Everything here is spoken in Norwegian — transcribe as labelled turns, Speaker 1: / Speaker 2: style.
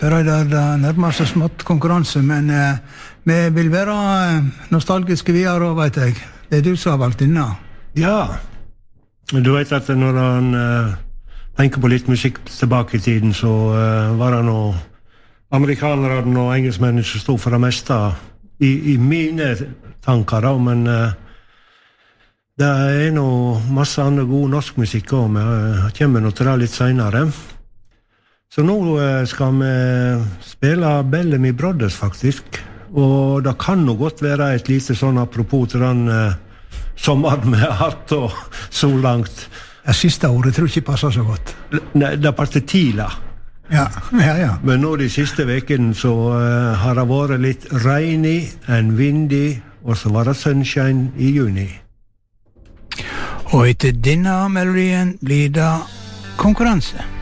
Speaker 1: Bereider, det nærmer seg smått konkurranse, men vi vil være nostalgiske videre, vet jeg. Det du som har valgt inne.
Speaker 2: Ja, du vet at når han tenker på litt musikk tilbake i tiden, så var det noe amerikanerne og engelskmennene som stod for det meste i mine tanker, da, men det noe masse andre god norsk musikk også, men jeg kommer nå til det litt senere. Så nå skal vi spille Bellamy Brothers, faktisk. Og det kan jo godt være et lite sånn apropos til den sommeren vi har hatt og så langt.
Speaker 1: Det siste ordet tror jeg ikke passer så godt.
Speaker 2: Nei, det passer tidlig.
Speaker 1: Ja.
Speaker 2: Men nå de siste vekene så har det vært litt regnig and windy, og så var det sunshine i juni.
Speaker 1: Og etter denne melodien blir det konkurranse.